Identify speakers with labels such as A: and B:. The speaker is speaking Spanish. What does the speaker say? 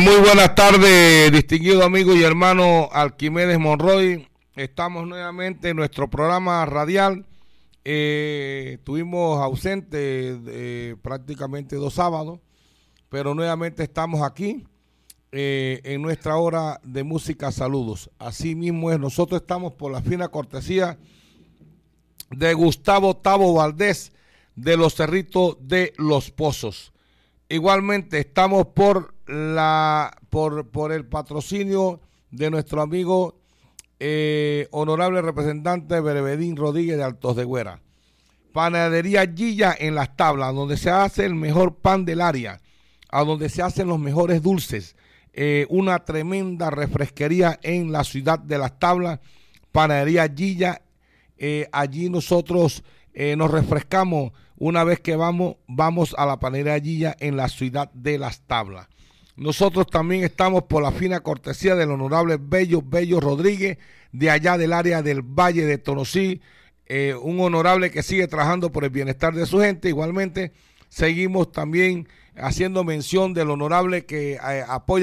A: Muy buenas tardes, distinguido amigo y hermano Arquímedes Monroy. Estamos nuevamente en nuestro programa radial. Estuvimos ausentes prácticamente 2 sábados, pero nuevamente estamos aquí en nuestra hora de música. Saludos. Así mismo es, nosotros estamos por la fina cortesía de Gustavo Tavo Valdés de los Cerritos de Los Pozos. Igualmente estamos por el patrocinio de nuestro amigo honorable representante Berevedín Rodríguez de Altos de Güera. Panadería Gilla en Las Tablas, donde se hace el mejor pan del área, a donde se hacen los mejores dulces. Una tremenda refresquería en la ciudad de Las Tablas. Panadería Gilla, allí nosotros nos refrescamos una vez que vamos a la panadería Gilla en la ciudad de Las Tablas. Nosotros también estamos por la fina cortesía del honorable Bello Rodríguez, de allá del área del Valle de Tonosí, un honorable que sigue trabajando por el bienestar de su gente. Igualmente seguimos también haciendo mención del honorable que apoya